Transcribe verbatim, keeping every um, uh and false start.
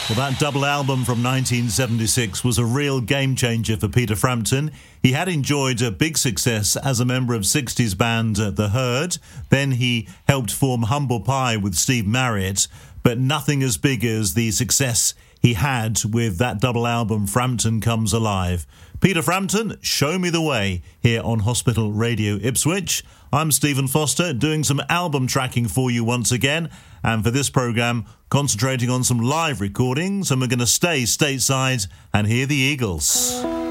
Well, that double album from nineteen seventy-six was a real game changer for Peter Frampton. He had enjoyed a big success as a member of sixties band uh, The Herd. Then he helped form Humble Pie with Steve Marriott, but nothing as big as the success he had with that double album, Frampton Comes Alive. Peter Frampton, Show Me the Way, here on Hospital Radio Ipswich. I'm Stephen Foster, doing some album tracking for you once again, and for this programme, concentrating on some live recordings, and we're going to stay stateside and hear the Eagles.